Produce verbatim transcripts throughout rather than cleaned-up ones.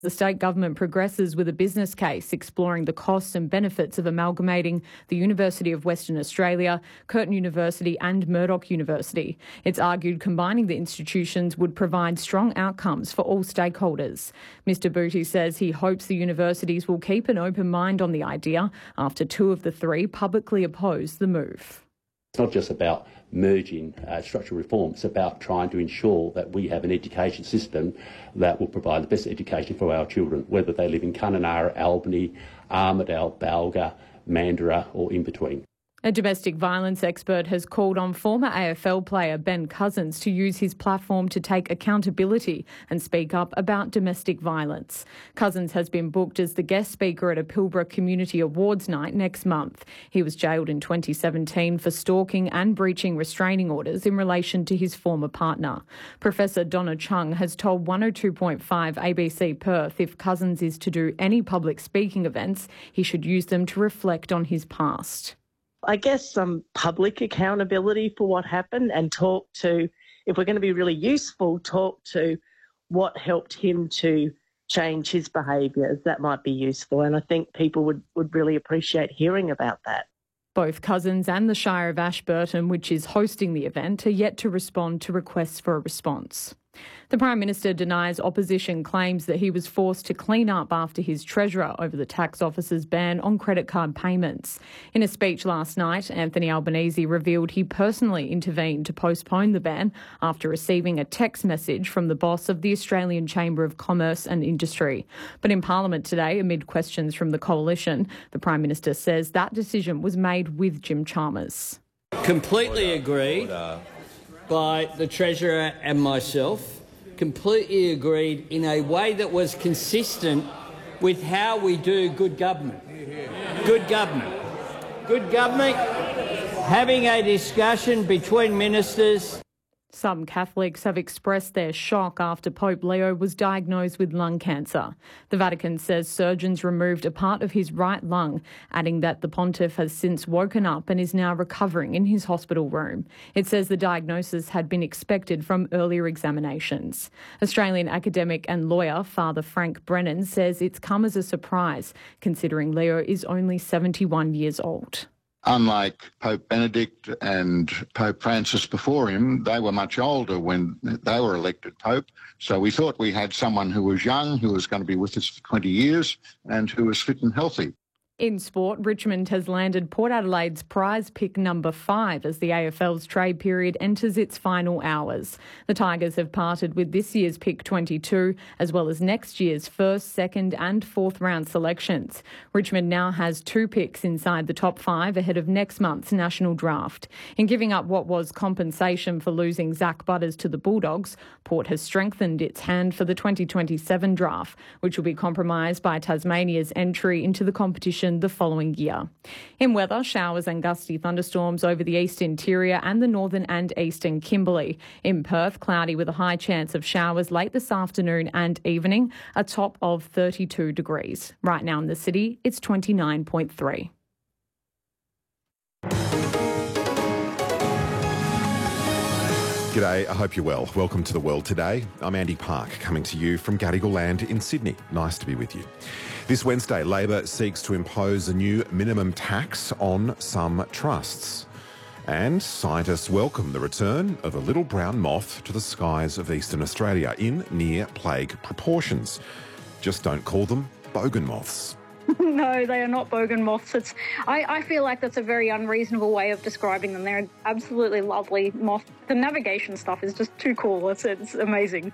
The state government progresses with a business case exploring the costs and benefits of amalgamating the University of Western Australia, Curtin University and Murdoch University. It's argued combining the institutions would provide strong outcomes for all stakeholders. Mister Booty says he hopes the universities will keep an open mind on the idea after two of the three publicly oppose the move. It's not just about merging uh, structural reform, it's about trying to ensure that we have an education system that will provide the best education for our children, whether they live in Kununurra, Albany, Armidale, Balga, Mandurah or in between. A domestic violence expert has called on former A F L player Ben Cousins to use his platform to take accountability and speak up about domestic violence. Cousins has been booked as the guest speaker at a Pilbara Community Awards night next month. He was jailed in twenty seventeen for stalking and breaching restraining orders in relation to his former partner. Professor Donna Chung has told one oh two point five A B C Perth if Cousins is to do any public speaking events, he should use them to reflect on his past. I guess some public accountability for what happened and talk to, if we're going to be really useful, talk to what helped him to change his behaviours. That might be useful, and I think people would, would really appreciate hearing about that. Both Cousins and the Shire of Ashburton, which is hosting the event, are yet to respond to requests for a response. The Prime Minister denies opposition claims that he was forced to clean up after his treasurer over the tax office's ban on credit card payments. In a speech last night, Anthony Albanese revealed he personally intervened to postpone the ban after receiving a text message from the boss of the Australian Chamber of Commerce and Industry. But in Parliament today, amid questions from the Coalition, the Prime Minister says that decision was made with Jim Chalmers. Completely agreed by the Treasurer and myself, completely agreed in a way that was consistent with how we do good government. Good government. Good government, having a discussion between ministers. Some Catholics have expressed their shock after Pope Leo was diagnosed with lung cancer. The Vatican says surgeons removed a part of his right lung, adding that the pontiff has since woken up and is now recovering in his hospital room. It says the diagnosis had been expected from earlier examinations. Australian academic and lawyer Father Frank Brennan says it's come as a surprise, considering Leo is only seventy-one years old. Unlike Pope Benedict and Pope Francis before him, they were much older when they were elected Pope. So we thought we had someone who was young, who was going to be with us for twenty years and who was fit and healthy. In sport, Richmond has landed Port Adelaide's prize pick number five as the A F L's trade period enters its final hours. The Tigers have parted with this year's pick twenty-two, as well as next year's first, second and fourth round selections. Richmond now has two picks inside the top five ahead of next month's national draft. In giving up what was compensation for losing Zach Butters to the Bulldogs, Port has strengthened its hand for the twenty twenty-seven draft, which will be compromised by Tasmania's entry into the competition the following year. In weather, showers and gusty thunderstorms over the east interior and the northern and eastern Kimberley. In Perth, cloudy with a high chance of showers late this afternoon and evening, a top of thirty-two degrees. Right now in the city, it's twenty-nine point three. G'day, I hope you're well. Welcome to The World Today. I'm Andy Park, coming to you from Gadigal Land in Sydney. Nice to be with you. This Wednesday, Labor seeks to impose a new minimum tax on some trusts. And scientists welcome the return of a little brown moth to the skies of eastern Australia in near plague proportions. Just don't call them bogan moths. No, they are not bogan moths. It's, I, I feel like that's a very unreasonable way of describing them. They're an absolutely lovely moth. The navigation stuff is just too cool. It's, it's amazing.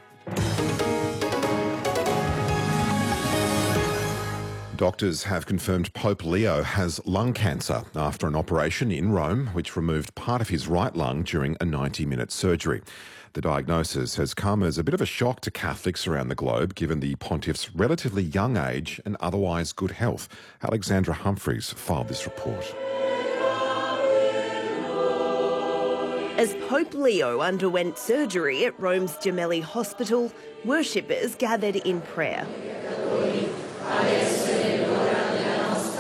Doctors have confirmed Pope Leo has lung cancer after an operation in Rome which removed part of his right lung during a ninety-minute surgery. The diagnosis has come as a bit of a shock to Catholics around the globe, given the pontiff's relatively young age and otherwise good health. Alexandra Humphreys filed this report. As Pope Leo underwent surgery at Rome's Gemelli Hospital, worshippers gathered in prayer.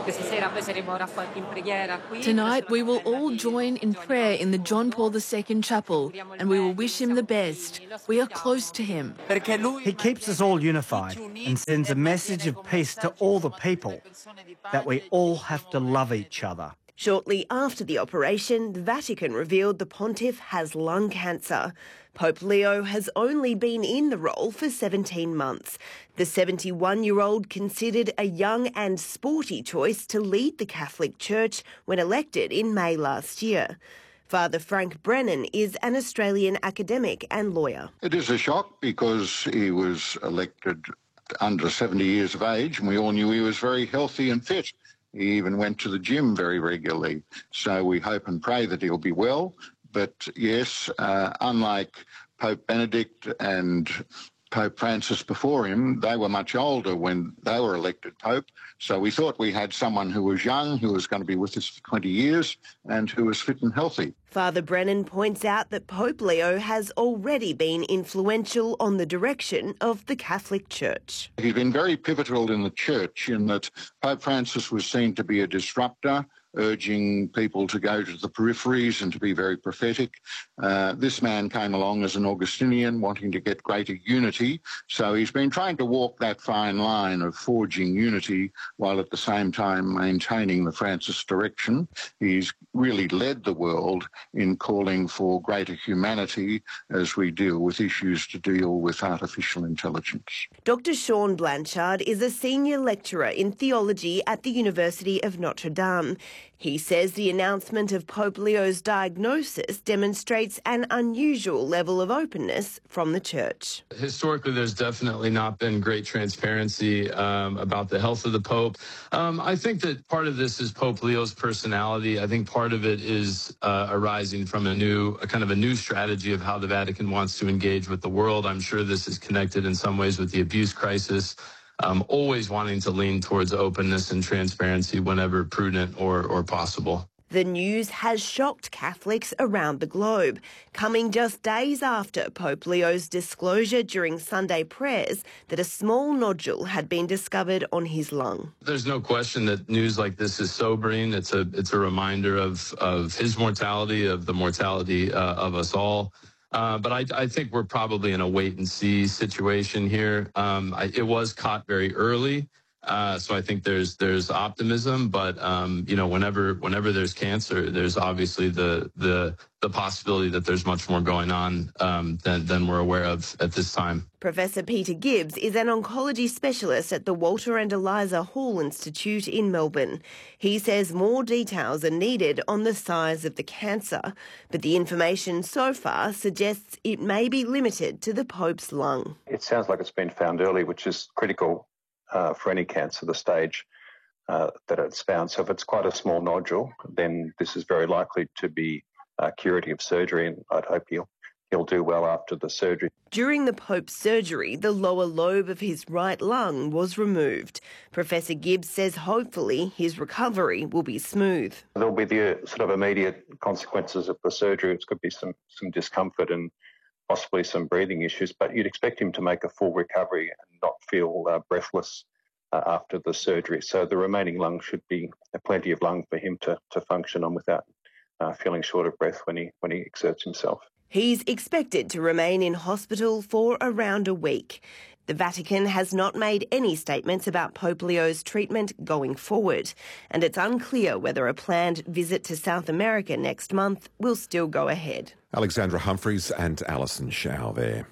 Tonight we will all join in prayer in the John Paul the Second Chapel and we will wish him the best. We are close to him. He keeps us all unified and sends a message of peace to all the people, that we all have to love each other. Shortly after the operation, the Vatican revealed the pontiff has lung cancer. Pope Leo has only been in the role for seventeen months. The seventy-one-year-old considered a young and sporty choice to lead the Catholic Church when elected in May last year. Father Frank Brennan is an Australian academic and lawyer. It is a shock because he was elected under seventy years of age and we all knew he was very healthy and fit. He even went to the gym very regularly. So we hope and pray that he'll be well. But yes, uh, unlike Pope Benedict and Pope Francis before him, they were much older when they were elected Pope. So we thought we had someone who was young, who was going to be with us for twenty years and who was fit and healthy. Father Brennan points out that Pope Leo has already been influential on the direction of the Catholic Church. He's been very pivotal in the Church in that Pope Francis was seen to be a disruptor, urging people to go to the peripheries and to be very prophetic. Uh, this man came along as an Augustinian, wanting to get greater unity. So he's been trying to walk that fine line of forging unity while at the same time maintaining the Francis direction. He's really led the world in calling for greater humanity as we deal with issues to deal with artificial intelligence. Doctor Sean Blanchard is a senior lecturer in theology at the University of Notre Dame. He says the announcement of Pope Leo's diagnosis demonstrates an unusual level of openness from the Church. Historically, there's definitely not been great transparency um, about the health of the Pope. Um, I think that part of this is Pope Leo's personality. I think part of it is uh, arising from a new, a kind of a new strategy of how the Vatican wants to engage with the world. I'm sure this is connected in some ways with the abuse crisis. Um, always wanting to lean towards openness and transparency whenever prudent or, or possible. The news has shocked Catholics around the globe, coming just days after Pope Leo's disclosure during Sunday prayers that a small nodule had been discovered on his lung. There's no question that news like this is sobering. It's a it's a reminder of, of his mortality, of the mortality uh, of us all. Uh, but I, I think we're probably in a wait-and-see situation here. Um, I, it was caught very early, uh, so I think there's there's optimism. But um, you know, whenever whenever there's cancer, there's obviously the the the possibility that there's much more going on um, than than we're aware of at this time. Professor Peter Gibbs is an oncology specialist at the Walter and Eliza Hall Institute in Melbourne. He says more details are needed on the size of the cancer, but the information so far suggests it may be limited to the Pope's lung. It sounds like it's been found early, which is critical uh, for any cancer, the stage uh, that it's found. So if it's quite a small nodule, then this is very likely to be uh, curative of surgery, and I'd hope he'll He'll do well after the surgery. During the Pope's surgery, the lower lobe of his right lung was removed. Professor Gibbs says hopefully his recovery will be smooth. There'll be the uh, sort of immediate consequences of the surgery. It could be some, some discomfort and possibly some breathing issues, but you'd expect him to make a full recovery and not feel uh, breathless uh, after the surgery. So the remaining lung should be uh, plenty of lung for him to, to function on without uh, feeling short of breath when he when he exerts himself. He's expected to remain in hospital for around a week. The Vatican has not made any statements about Pope Leo's treatment going forward, and it's unclear whether a planned visit to South America next month will still go ahead. Alexandra Humphreys and Alison Shao there.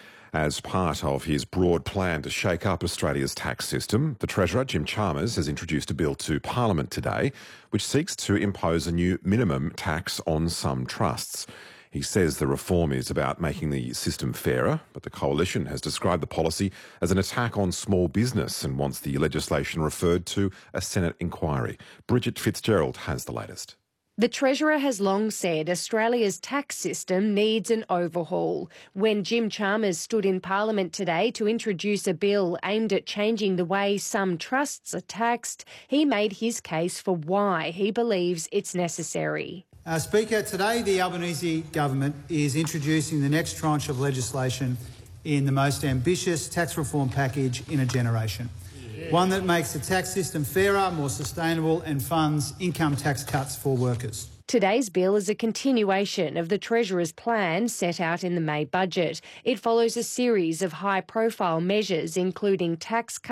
As part of his broad plan to shake up Australia's tax system, the Treasurer, Jim Chalmers, has introduced a bill to Parliament today which seeks to impose a new minimum tax on some trusts. He says the reform is about making the system fairer, but the Coalition has described the policy as an attack on small business and wants the legislation referred to a Senate inquiry. Bridget Fitzgerald has the latest. The Treasurer has long said Australia's tax system needs an overhaul. When Jim Chalmers stood in Parliament today to introduce a bill aimed at changing the way some trusts are taxed, he made his case for why he believes it's necessary. Uh, Speaker, today the Albanese government is introducing the next tranche of legislation in the most ambitious tax reform package in a generation. one that makes the tax system fairer, more sustainable and funds income tax cuts for workers. Today's bill is a continuation of the Treasurer's plan set out in the May budget. It follows a series of high-profile measures, including tax cuts,